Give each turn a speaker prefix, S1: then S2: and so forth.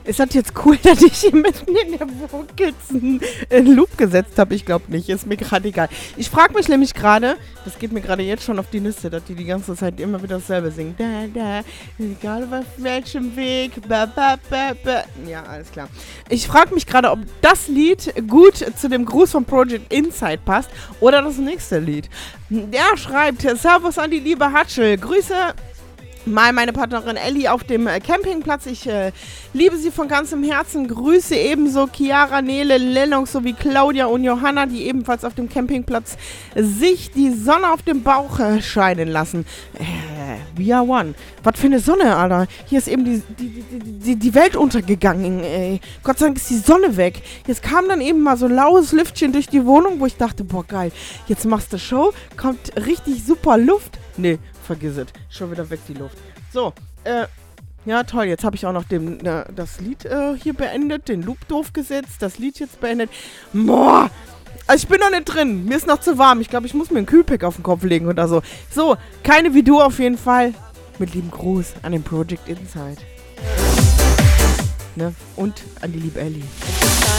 S1: Ist das jetzt cool, dass ich hier mitten in der Vocals einen Loop gesetzt habe? Ich glaube nicht, ist mir gerade egal. Ich frage mich nämlich gerade, das geht mir gerade jetzt schon auf die Nüsse, dass die ganze Zeit immer wieder dasselbe singen. Egal auf welchem Weg. Ja, alles klar. Ich frage mich gerade, ob das Lied gut zu dem Gruß von Project Insight passt oder das nächste Lied. Der schreibt, Servus an die liebe Hatschel, Grüße mal meine Partnerin Ellie auf dem Campingplatz. Ich liebe sie von ganzem Herzen. Grüße ebenso Chiara, Nele, Lennox sowie Claudia und Johanna, die ebenfalls auf dem Campingplatz sich die Sonne auf dem Bauch scheinen lassen. We are one. Was für eine Sonne, Alter. Hier ist eben die Welt untergegangen, ey. Gott sei Dank ist die Sonne weg. Jetzt kam dann eben mal so ein laues Lüftchen durch die Wohnung, wo ich dachte, boah, geil. Jetzt machst du Show, kommt richtig super Luft. Nee, vergiss es. Schon wieder weg die Luft. So, ja toll, jetzt habe ich auch noch das Lied hier beendet, den Loop doof gesetzt, das Lied jetzt beendet. Boah, also ich bin noch nicht drin, mir ist noch zu warm. Ich glaube, ich muss mir einen Kühlpack auf den Kopf legen oder so. So, keine wie du auf jeden Fall. Mit lieben Gruß an den Project Insight. Ne? Und an die liebe Ellie.